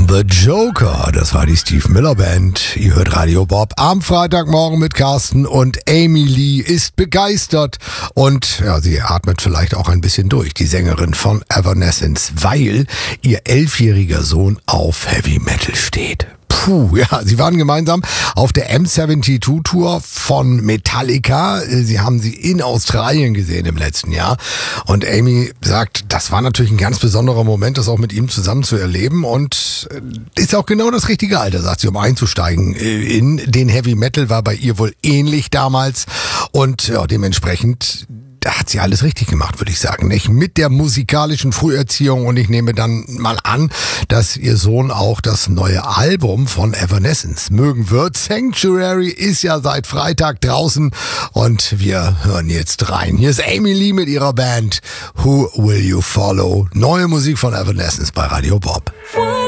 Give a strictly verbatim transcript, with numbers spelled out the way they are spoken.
The Joker, das war die Steve Miller Band. Ihr hört Radio Bob am Freitagmorgen mit Carsten und Amy Lee ist begeistert und ja, sie atmet vielleicht auch ein bisschen durch, die Sängerin von Evanescence, weil ihr elfjähriger Sohn auf Heavy Metal steht. Puh, ja, sie waren gemeinsam auf der M zweiundsiebzig Tour von Metallica. Sie haben sie in Australien gesehen im letzten Jahr. Und Amy sagt, das war natürlich ein ganz besonderer Moment, das auch mit ihm zusammen zu erleben. Und ist auch genau das richtige Alter, sagt sie, um einzusteigen in den Heavy Metal. War bei ihr wohl ähnlich damals. Und ja, dementsprechend, da hat sie alles richtig gemacht, würde ich sagen, nicht? Mit der musikalischen Früherziehung, und ich nehme dann mal an, dass ihr Sohn auch das neue Album von Evanescence mögen wird. Sanctuary ist ja seit Freitag draußen und wir hören jetzt rein. Hier ist Amy Lee mit ihrer Band Who Will You Follow? Neue Musik von Evanescence bei Radio Bob.